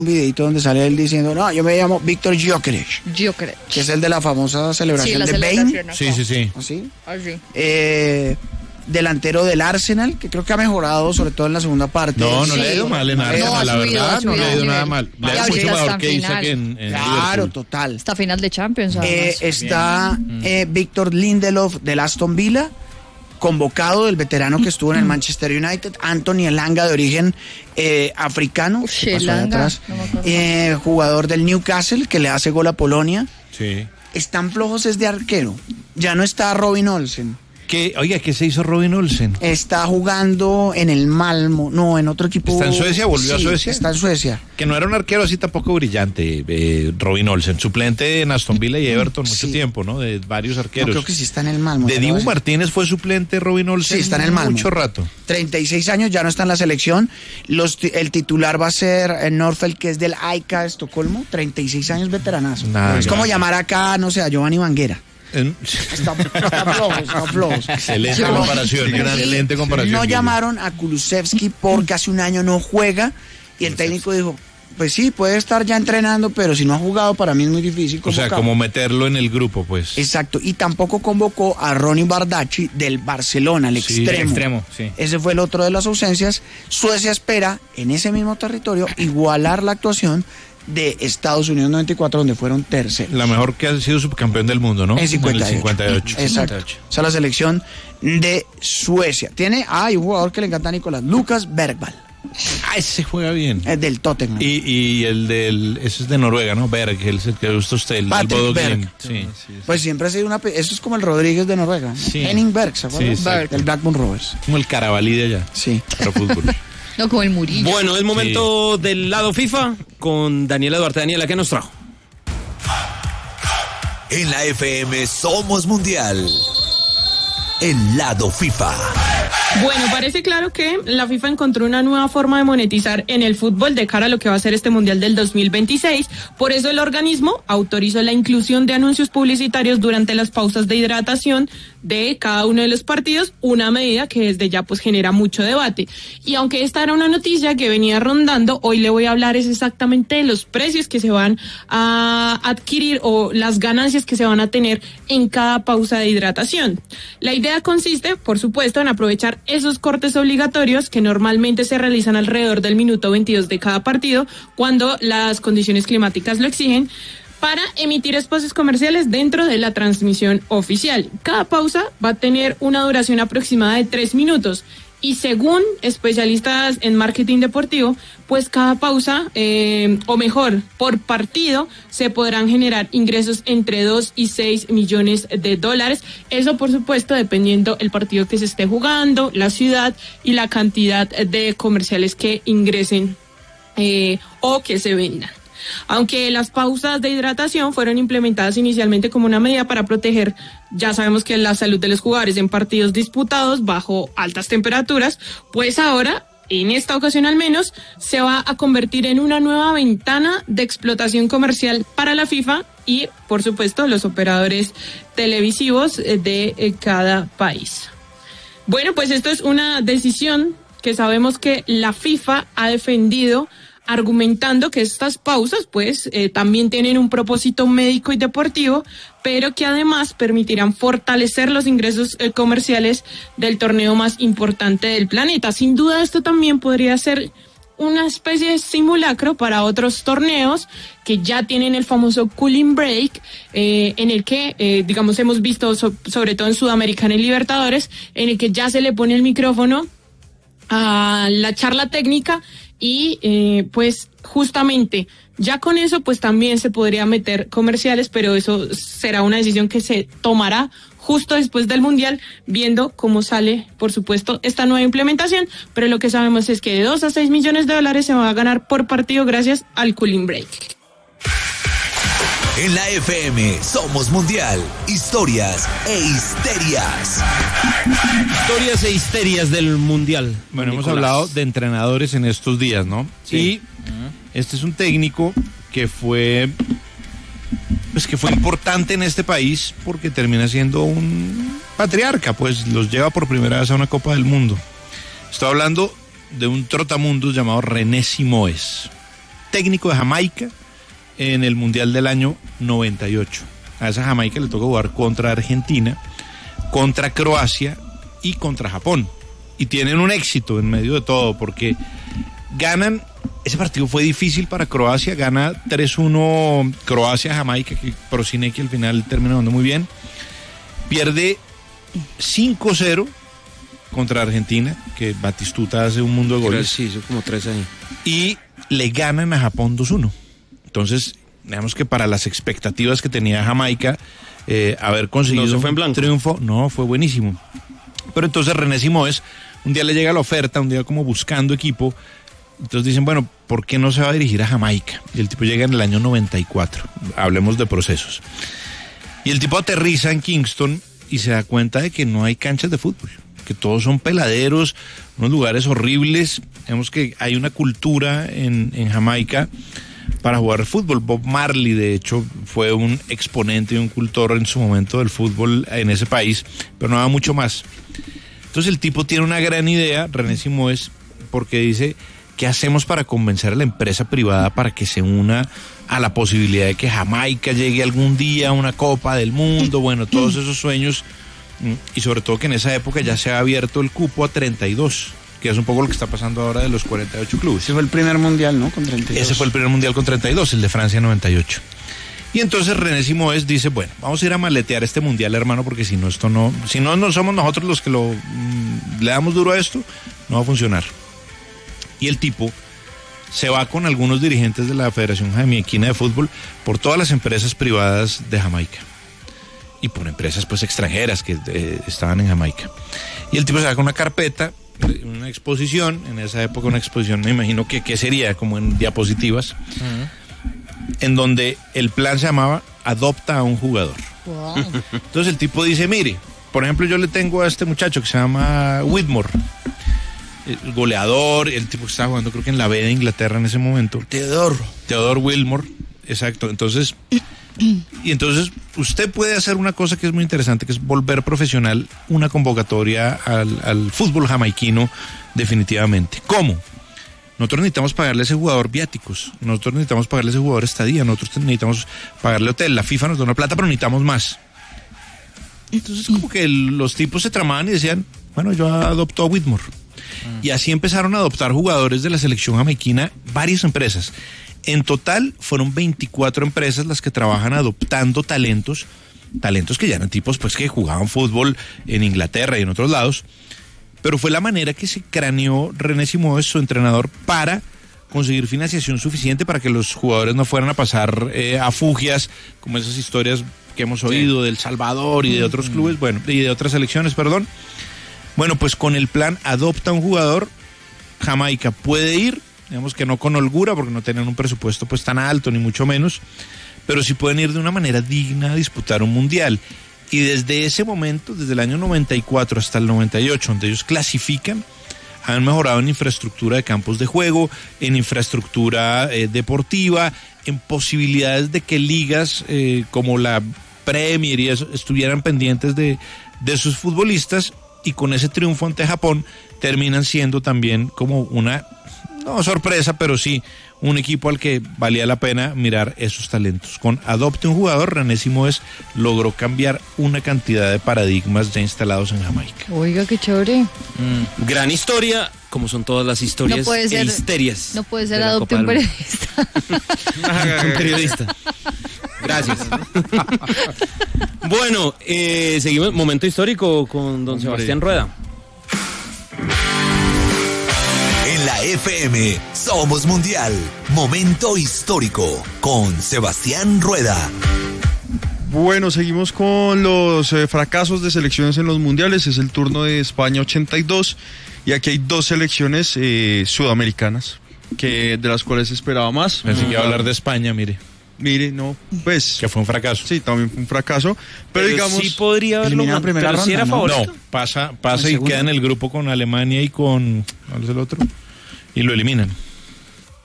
un videito donde sale él diciendo, no, yo me llamo Víctor Gyökeres, Gyökeres, que es el de la famosa celebración sí, de Bane. Sí. ¿Así? Así. Delantero del Arsenal, que creo que ha mejorado, sobre todo en la segunda parte. No le ha ido mal en Arsenal, la verdad, no le ha ido nada mal. Le ha ido mucho mejor que Isaac en Claro, Liverpool. total. Esta final de Champions, además. Está Víctor Lindelof del Aston Villa, convocado, el veterano que estuvo en el Manchester United. Anthony Elanga, de origen africano, que pasó de atrás. No jugador del Newcastle, que le hace gol a Polonia. Sí. Están flojos es de arquero. Ya no está Robin Olsen. ¿Qué se hizo Robin Olsen? Está jugando en el Malmo, no, en otro equipo. ¿Está en Suecia? ¿Volvió a Suecia? Está en Suecia. Que no era un arquero así tampoco brillante, Robin Olsen, suplente en Aston Villa y Everton mucho tiempo, ¿no? De varios arqueros. No, creo que sí está en el Malmo. De Dibu Martínez fue suplente Robin Olsen. Sí, está en el Malmo. Mucho rato. 36 años, ya no está en la selección. El titular va a ser Norfeldt, que es del AIK de Estocolmo. 36 años, veteranazo. Es como llamar acá, no sé, a Giovanni Vanguera. Está flojos. Excelente comparación. No llamaron a Kulusevski porque hace un año no juega y el técnico dijo, pues sí, puede estar ya entrenando, pero si no ha jugado para mí es muy difícil convocar. O sea, como meterlo en el grupo, pues. Exacto, y tampoco convocó a Ronny Bardacci del Barcelona, el extremo. Sí. Ese fue el otro de las ausencias. Suecia espera en ese mismo territorio igualar la actuación de Estados Unidos 94, donde fueron terceros. La mejor que ha sido subcampeón del mundo, ¿no? En 58. Exacto. O sea, la selección de Suecia. Tiene, hay un jugador que le encanta a Nicolás, Lucas Bergvall. Ese juega bien. Es del Tottenham. Y ese es de Noruega, ¿no? Berg, el que le gusta a usted, el Patrick Berg. Sí. Pues siempre ha sido eso es como el Rodríguez de Noruega. Sí. Henning Berg, ¿se acuerdan? Sí, del Blackburn Rovers. Como el Carabalí de allá. Sí. Para fútbol. No, como el Murillo. Bueno, es momento del lado FIFA con Daniela Duarte. Daniela, ¿qué nos trajo? En la FM somos mundial. El lado FIFA. Bueno, parece claro que la FIFA encontró una nueva forma de monetizar en el fútbol de cara a lo que va a ser este Mundial del 2026. Por eso el organismo autorizó la inclusión de anuncios publicitarios durante las pausas de hidratación de cada uno de los partidos, una medida que desde ya pues genera mucho debate. Y aunque esta era una noticia que venía rondando, hoy le voy a hablar es exactamente de los precios que se van a adquirir o las ganancias que se van a tener en cada pausa de hidratación. La idea consiste, por supuesto, en aprovechar esos cortes obligatorios que normalmente se realizan alrededor del minuto 22 de cada partido, cuando las condiciones climáticas lo exigen, para emitir espacios comerciales dentro de la transmisión oficial. Cada pausa va a tener una duración aproximada de 3 minutos. Y según especialistas en marketing deportivo, pues cada pausa, o mejor, por partido, se podrán generar ingresos entre 2 y 6 millones de dólares. Eso, por supuesto, dependiendo el partido que se esté jugando, la ciudad y la cantidad de comerciales que ingresen o que se vendan. Aunque las pausas de hidratación fueron implementadas inicialmente como una medida para proteger, ya sabemos que la salud de los jugadores en partidos disputados bajo altas temperaturas, pues ahora, en esta ocasión al menos, se va a convertir en una nueva ventana de explotación comercial para la FIFA y, por supuesto, los operadores televisivos de cada país. Bueno, pues esto es una decisión que sabemos que la FIFA ha defendido, argumentando que estas pausas pues también tienen un propósito médico y deportivo, pero que además permitirán fortalecer los ingresos comerciales del torneo más importante del planeta. Sin duda esto también podría ser una especie de simulacro para otros torneos que ya tienen el famoso cooling break, en el que, digamos, hemos visto sobre todo en Sudamericana y Libertadores, en el que ya se le pone el micrófono a la charla técnica y pues justamente ya con eso pues también se podría meter comerciales, pero eso será una decisión que se tomará justo después del Mundial, viendo cómo sale, por supuesto, esta nueva implementación, pero lo que sabemos es que de 2 a 6 millones de dólares se va a ganar por partido gracias al cooling break. En la FM somos mundial. Historias e histerias. Historias e histerias del Mundial. Bueno, hemos hablado de entrenadores en estos días, ¿no? Sí. Y este es un técnico que fue importante en este país porque termina siendo un patriarca, pues los lleva por primera vez a una Copa del Mundo. Estoy hablando de un trotamundos llamado René Simoes. técnico de Jamaica en el Mundial del año 98. A esa Jamaica le tocó jugar contra Argentina, contra Croacia y contra Japón. Y tienen un éxito en medio de todo porque ganan. Ese partido fue difícil para Croacia, gana 3-1 Croacia-Jamaica, que Prosinecki al final termina jugando muy bien. Pierde 5-0 contra Argentina, que Batistuta hace un mundo de goles. Sí, hizo como 3 años. Y le ganan a Japón 2-1. Entonces, digamos que para las expectativas que tenía Jamaica, haber conseguido un triunfo, no, fue buenísimo. Pero entonces René Simoes, un día le llega la oferta, un día como buscando equipo. Entonces dicen, bueno, ¿por qué no se va a dirigir a Jamaica? Y el tipo llega en el año 94. Hablemos de procesos. Y el tipo aterriza en Kingston y se da cuenta de que no hay canchas de fútbol, que todos son peladeros, unos lugares horribles. Vemos que hay una cultura en Jamaica para jugar fútbol. Bob Marley, de hecho, fue un exponente y un cultor en su momento del fútbol en ese país, pero no da mucho más. Entonces el tipo tiene una gran idea, René Simoes, porque dice, ¿qué hacemos para convencer a la empresa privada para que se una a la posibilidad de que Jamaica llegue algún día a una Copa del Mundo? Bueno, todos esos sueños, y sobre todo que en esa época ya se ha abierto el cupo a 32, que es un poco lo que está pasando ahora de los 48 clubes. Ese fue el primer mundial, ¿no? Con 32. Ese fue el primer mundial con 32, el de Francia 98. Y entonces René Simoes dice, bueno, vamos a ir a maletear este mundial, hermano, porque si no somos nosotros los que le damos duro a esto, no va a funcionar. Y el tipo se va con algunos dirigentes de la Federación Jamaiquina de Fútbol por todas las empresas privadas de Jamaica y por empresas pues extranjeras que estaban en Jamaica. Y el tipo se va con una carpeta, una exposición, en esa época una exposición, me imagino que sería como en diapositivas, en donde el plan se llamaba Adopta a un jugador. Wow. Entonces el tipo dice, mire, por ejemplo, yo le tengo a este muchacho que se llama Whitmore, el goleador, el tipo que estaba jugando creo que en la B de Inglaterra en ese momento. Theodore Wilmore, exacto. Entonces usted puede hacer una cosa que es muy interesante, que es volver profesional una convocatoria al fútbol jamaiquino definitivamente. ¿Cómo? Nosotros necesitamos pagarle a ese jugador viáticos, nosotros necesitamos pagarle a ese jugador estadía, nosotros necesitamos pagarle hotel, la FIFA nos da una plata, pero necesitamos más. Entonces como que los tipos se tramaban y decían, bueno, yo adopto a Whitmore. Y así empezaron a adoptar jugadores de la selección jamaiquina, varias empresas. En total fueron 24 empresas las que trabajan adoptando talentos que ya eran tipos pues que jugaban fútbol en Inglaterra y en otros lados. Pero fue la manera que se craneó René Simoes, su entrenador, para conseguir financiación suficiente para que los jugadores no fueran a pasar a fugias, como esas historias que hemos oído del Salvador y de otros clubes, bueno, y de otras selecciones, perdón. Bueno, pues con el plan Adopta un jugador, Jamaica puede ir, digamos que no con holgura, porque no tienen un presupuesto pues tan alto, ni mucho menos, pero sí pueden ir de una manera digna a disputar un mundial. Y desde ese momento, desde el año 94 hasta el 98, donde ellos clasifican, han mejorado en infraestructura de campos de juego, en infraestructura deportiva, en posibilidades de que ligas como la Premier y eso estuvieran pendientes de sus futbolistas, y con ese triunfo ante Japón terminan siendo también como una, no sorpresa, pero sí un equipo al que valía la pena mirar esos talentos. Con Adopte un jugador, René Simoes logró cambiar una cantidad de paradigmas ya instalados en Jamaica. Oiga, qué chévere. Gran historia, como son todas las historias e histerias. No puede ser Adopte un periodista. Un periodista. Gracias. Bueno, seguimos. Momento histórico con don Sebastián Rueda. En la FM somos mundial. Momento histórico con Sebastián Rueda. Bueno, seguimos con los fracasos de selecciones en los mundiales. Es el turno de España 82 y aquí hay dos selecciones sudamericanas de las cuales se esperaba más. Pensé que iba a hablar de España, mire. No, pues... Que fue un fracaso. Sí, también fue un fracaso. Pero digamos... sí podría haberlo en primera ronda, si era favorito. No, pasa y queda en el grupo con Alemania y con... ¿cuál es el otro? Y lo eliminan.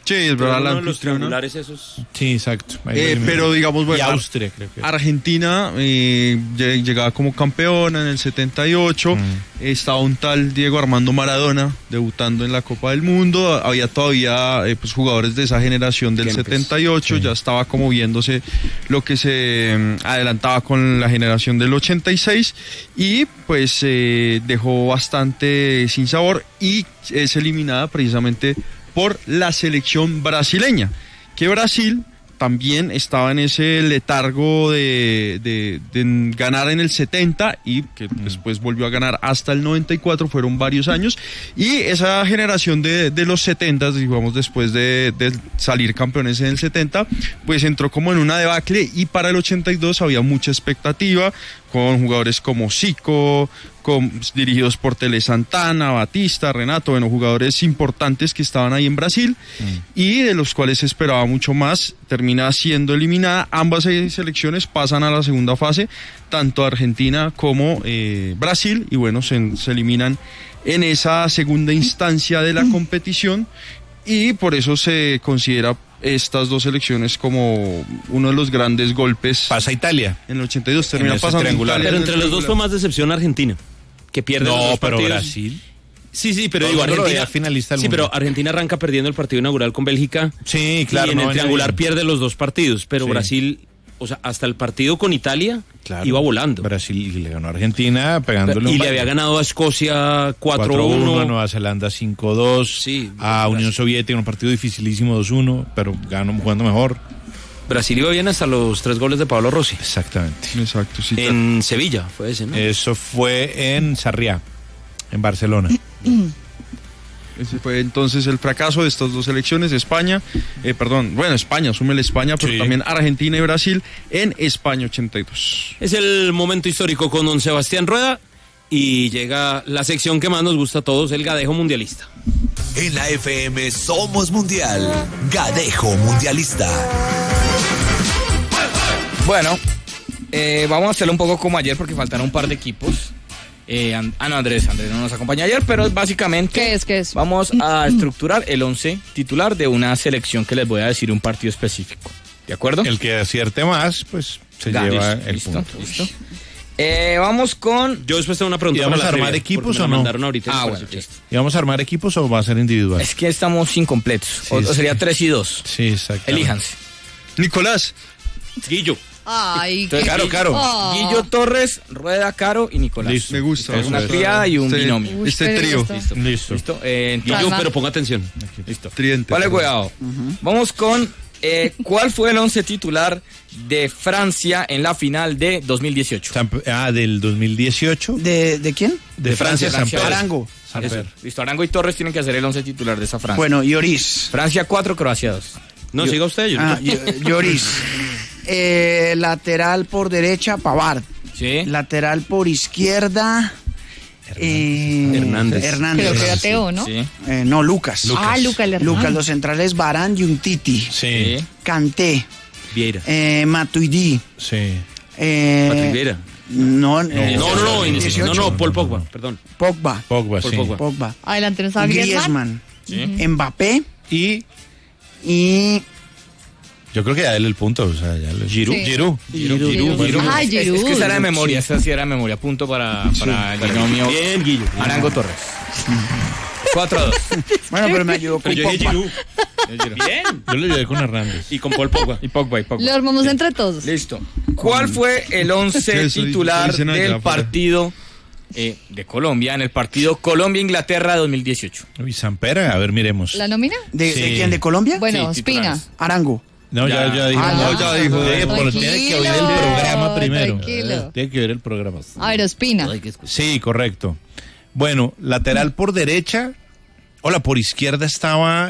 Sí, es verdad, la Uno de los anfitriona. triangulares esos. Sí, exacto. Pero digamos, y bueno, Austria, creo que. Argentina llegaba como campeona en el 78, estaba un tal Diego Armando Maradona debutando en la Copa del Mundo, había todavía pues jugadores de esa generación del 78, ya estaba como viéndose lo que se adelantaba con la generación del 86 y pues dejó bastante sin sabor y es eliminada precisamente por la selección brasileña, que Brasil también estaba en ese letargo de ganar en el 70 y que después volvió a ganar hasta el 94, fueron varios años, y esa generación de los 70, digamos después de salir campeones en el 70, pues entró como en una debacle y para el 82 había mucha expectativa con jugadores como Zico, dirigidos por Tele Santana, Batista, Renato, bueno, jugadores importantes que estaban ahí en Brasil y de los cuales se esperaba mucho más. Termina siendo eliminada, ambas selecciones pasan a la segunda fase, tanto Argentina como Brasil, y bueno, se eliminan en esa segunda instancia de la competición y por eso se considera estas dos selecciones como uno de los grandes golpes. Pasa Italia. En el 82 termina pasando triangular. Pero entre los dos fue más decepción Argentina, que pierde los dos pero partidos. Brasil. Sí, pero digo, Argentina finalista del sí, mundo. pero Argentina arranca perdiendo el partido inaugural con Bélgica. Sí, claro. Y en el triangular pierde los dos partidos, pero Sí. Brasil, o sea, hasta el partido con Italia iba volando. Brasil le ganó a Argentina pegándole Y le había ganado a Escocia 4-1. a Nueva Zelanda 5-2, Sí, a Unión Soviética un partido dificilísimo 2-1, pero ganó jugando mejor. Brasil iba bien hasta los 3 goles de Pablo Rossi. Exactamente. Exacto, sí. En Sevilla fue ese, ¿no? Eso fue en Sarriá, en Barcelona. Ese fue entonces el fracaso de estas dos selecciones, España, España, súmele España, pero Sí. también Argentina y Brasil en España 82. Es el momento histórico con don Sebastián Rueda y llega la sección que más nos gusta a todos, el Gadejo Mundialista. En la FM Somos Mundial. Gadejo Mundialista. Bueno, vamos a hacerlo un poco como ayer porque faltaron un par de equipos. Andrés no nos acompaña ayer, pero básicamente ¿Qué es? vamos a estructurar el 11 titular de una selección que les voy a decir un partido específico. ¿De acuerdo? El que acierte más, pues se lleva el punto. Listo. Vamos con... Yo después tengo una pregunta. ¿Y vamos para a la armar trivia, equipos porque me o la no? mandaron ahorita. bueno, listo. ¿Y vamos a armar equipos o va a ser individual? Es que estamos incompletos. Sí, o sí. sería 3 y 2. Sí, exacto. Elíjanse. Nicolás, Guillo. Ay, Entonces, Caro. Oh. Guillo Torres, Rueda, Caro y Nicolás. Listo. me gusta. Es una me gusta. criada y un Este- binomio. Uy, Este pero trío, esto- Listo. ¿Listo? Guillo, Calma. pero ponga atención. Listo. tridente. Vale, perdón. cuidado. Vamos con ¿cuál fue el 11 titular de Francia en la final de 2018? Del 2018. ¿De quién? De Francia, Francia. Samper. Arango. Eso. Listo, Arango y Torres tienen que hacer el 11 titular de esa Francia. Bueno, Lloris. Francia 4, Croacia 2. No, siga usted, yo. Lloris. Lateral por derecha, Pavard. ¿Sí? Lateral por izquierda, Hernández. Creo que era Teo, ¿no? Sí. No, Lucas. Ah, Lucas Hernández. Lucas, los centrales, Varane y un Titi. Sí, Kanté, Vieira. Matuidi. sí. Patrick Vieira. No, No, Paul Pogba, perdón. Pogba. Pogba, Por sí. Pogba. Pogba. Adelante no estaba Griezmann. Griezmann. Mbappé Y y yo creo que ya dale el punto. O sea, ya Giroud. Sí. Giroud. Ay, Es Giroud. que esa era de memoria, esa sí era de memoria. Punto para el binomio Bien, Guillo. Arango Torres. 4-2. bueno, pero me ayudó con Pero yo dije Pogba. Giroud. Bien. Yo le llevé con Hernández. Y con Paul Pogba. Y Pogba. Lo armamos entre todos. Listo. ¿Cuál fue el 11 Eso titular dicen allá del afuera. partido de Colombia en el partido Colombia-Inglaterra 2018? Uy, Sampera, a ver, miremos. ¿La nómina? ¿De Sí. quién? ¿De Colombia? Bueno, Sí, Espina. titulares. Arango. No, ya dijo. ya dijo. Tiene que oír el programa primero. Tranquilo. Tiene que oír el programa. A ver, Espina. Sí, correcto. Bueno, lateral por derecha. Hola, por izquierda estaba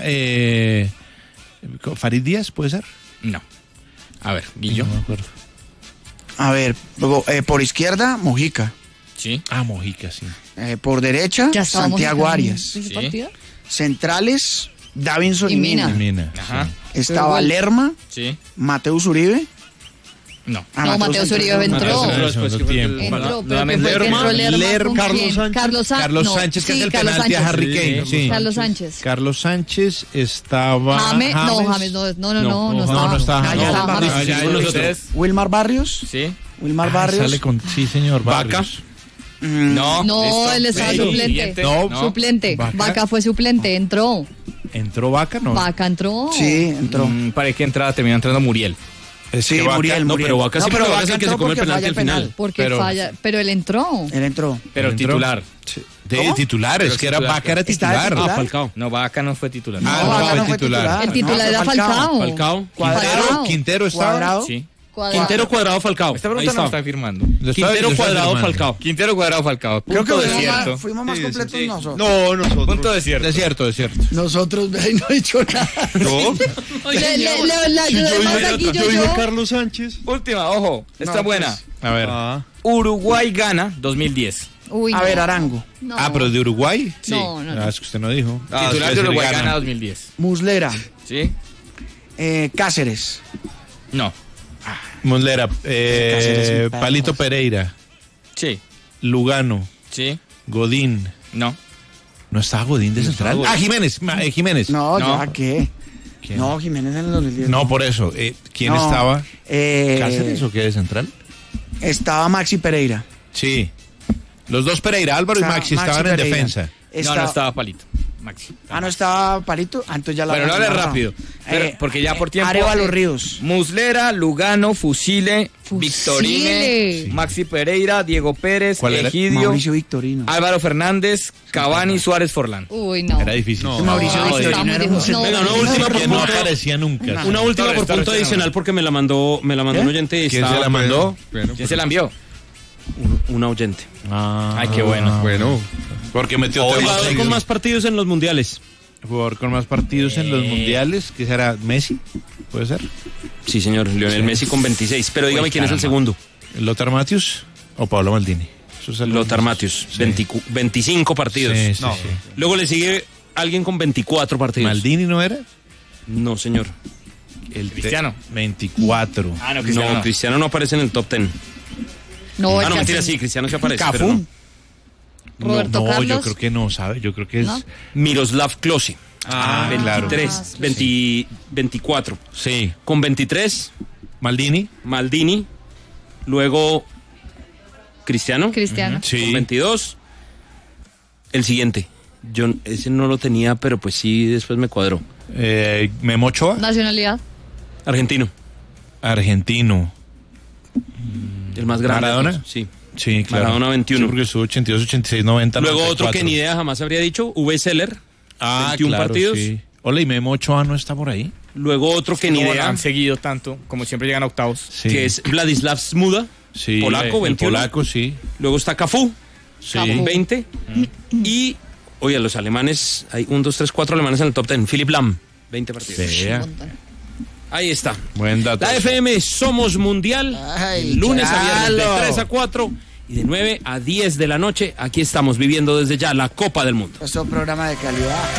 Farid Díaz, ¿puede ser? No. A ver, Guillo. No me acuerdo. A ver, luego, por izquierda, Mojica. Sí. Ah, Mojica, sí. Por derecha, Ya estábamos Santiago en Arias. ese Sí. partido. Centrales, Davinson y Y Mina. Mina. Mina. Ajá. Estaba Pero igual. Lerma, Sí. Mateus Uribe No. No, Mateo Zuribe entró. Segundo tiempo. Entró, pero Nuevamente que fue que entró Lerma, ¿con quién? Carlos Carlos Sánchez, que hace el penalti a Harry Kane. Sí. Carlos Sánchez. Carlos Sánchez estaba. James no estaba. ¿Ustedes? Wilmar Barrios. Sí. Wilmar Barrios. Sale con, sí, señor. Vaca. Barrios. No. No, él estaba Sí, suplente. siguiente. No. Suplente. Vaca fue suplente, entró. ¿Entró Vaca? No. Vaca entró. Sí, entró. Para que terminó entrando Muriel. Es Sí, que Vaca- Muriel. No, pero Vaca sí, pero Vaca es el que se entró come el porque penalti falla al final. Porque Pero- falla. Pero él entró. Él entró. Pero ¿Entró? titular. De ¿Cómo? titulares, Pero que era titular. Vaca era ¿Está de titular. titular? Falcao. No, Vaca no fue titular. Ah, No, no, Vaca fue no fue titular. titular. El titular No, era Falcao. Falcao. Cuadrado. Quintero estaba. Cuadrado. Sí. Quintero, Cuadrado, Falcao. Esta Ahí pregunta no está. está firmando. Lo estaba- Quintero, lo estaba Cuadrado, firmando. Falcao. Quintero, Cuadrado, Falcao. Creo que Punto desierto. fuimos más completos nosotros. No, nosotros. Punto desierto. Desierto. Nosotros, no he dicho nada. No. La ayudemos aquí Yo dije yo. Carlos Sánchez. Última, ojo. Está No, buena. pues. A ver. Uruguay gana 2010. Uy, A no. ver, Arango. No. Ah, pero de Uruguay. Sí. No, no. Ah, es que usted no dijo. Titular de Uruguay gana 2010. Muslera. ¿Sí? Cáceres. No. Muslera, Cáceres, un perro. Palito Pereira, Sí. Lugano, Sí. Godín. No. ¿No estaba Godín de central? Ah, Jiménez. Jiménez. No, No. ¿ya qué? ¿Quién? No, Jiménez en el 2010. No, por eso. ¿Quién No. estaba? Eh, ¿Cáceres o qué de central? Estaba Maxi Pereira. Sí. Los dos Pereira, Álvaro y Estaba Maxi, estaban en Pereira. defensa. No estaba Palito. Maxi. Ah, no estaba Palito. Ah, entonces ya la. Bueno, no hable no. rápido. Porque ya por tiempo. Arévalo Ríos. Muslera, Lugano, Fusile, Victorine, Maxi Pereira, Diego Pérez, ¿Cuál era? Egidio, Mauricio Victorino. Álvaro Fernández, Cavani, Suárez, Forlán. Uy, no. Era difícil. No. Mauricio No, Victorino estamos era un lejos. No, Venga, una última por Que no punto. aparecía nunca. Una última por punto adicional porque me la mandó un oyente y ¿Quién estaba se la mandó? ¿Quién se la envió? un oyente. Ay, qué bueno. Bueno. Porque metió tres Jugador seguidos. con más partidos en los mundiales. Jugador con más partidos en los mundiales. ¿Qué será? ¿Messi? ¿Puede ser? Sí, señor. Lionel Messi con 26. Pero dígame Uy, quién es el caramba. segundo. ¿Lothar Matthäus o Pablo Maldini? Eso es Lothar Matthäus. Sí. 25 partidos. Sí, sí, No. sí. Luego le sigue alguien con 24 partidos. ¿Maldini no era? No, señor. El Cristiano. 24. Ah, no, No, Cristiano no aparece en el top 10. No, Ah, el no, que mentira, hace- sí, Cristiano se aparece. Cafú. Pero no. Roberto no, Carlos. yo creo que no, ¿sabe? Yo creo que es... ¿No? Miroslav Klose. Ah, claro. 23, 24. Sí. Con 23, ¿Maldini? Maldini. Luego, Cristiano. Cristiano. Sí. Con 22. El siguiente. Yo ese no lo tenía, pero pues sí, después me cuadró. Memo Ochoa, Nacionalidad. Argentino. argentino. El más grande. ¿Maradona? de todos, Sí. Sí, claro. Maradona 21. Sí, porque estuvo 82, 86, 90, Luego 94. otro que ni idea jamás habría dicho, V. Seller. Ah, 21 claro, partidos. sí. Hola, ¿y Memo Ochoa no está por ahí? Luego otro que ni No idea, han seguido tanto, como siempre llegan a octavos. Sí. que es Vladislav Smuda. Sí, polaco, el 21. polaco, sí. Luego está Cafú, Sí. Cafú. 20. Y, oye, los alemanes, hay 1, 2, 3, 4 alemanes en el top 10. Philipp Lahm, 20 partidos. Vea, Ahí está. buen dato. La FM Somos Mundial, Ay, lunes a viernes de chalo. 3 a 4 y de 9 a 10 de la noche. Aquí estamos viviendo desde ya la Copa del Mundo. Esto es un programa de calidad.